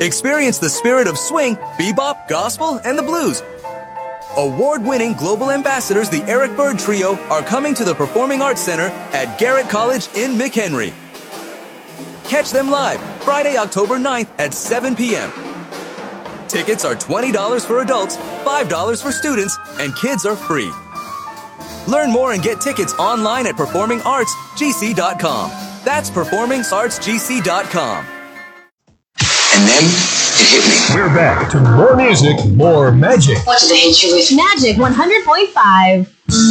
Experience the spirit of swing, bebop, gospel, and the blues. Award-winning global ambassadors, the Eric Bird Trio, are coming to the Performing Arts Center at Garrett College in McHenry. Catch them live Friday, October 9th at 7 p.m. Tickets are $20 for adults, $5 for students, and kids are free. Learn more and get tickets online at performingartsgc.com. That's performingartsgc.com. And then it hit me. We're back to more music, more magic. What did I hit you with? Magic 100.5.